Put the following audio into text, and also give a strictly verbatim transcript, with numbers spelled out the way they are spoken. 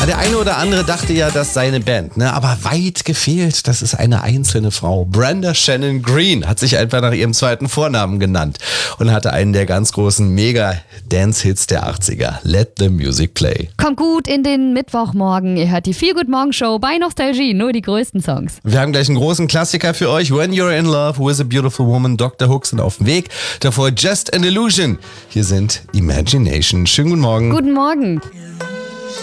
Der eine oder andere dachte ja, das sei eine Band, ne? Aber weit gefehlt, das ist eine einzelne Frau. Brenda Shannon Green hat sich einfach nach ihrem zweiten Vornamen genannt und hatte einen der ganz großen Mega-Dance-Hits der achtziger. Let the Music Play. Kommt gut in den Mittwochmorgen. Ihr hört die Feel Good Morgen Show bei Nostalgie. Nur die größten Songs. Wir haben gleich einen großen Klassiker für euch. When You're in Love with a Beautiful Woman. Doktor Hook sind auf dem Weg. Davor Just an Illusion. Hier sind Imagination. Schönen guten Morgen. Guten Morgen.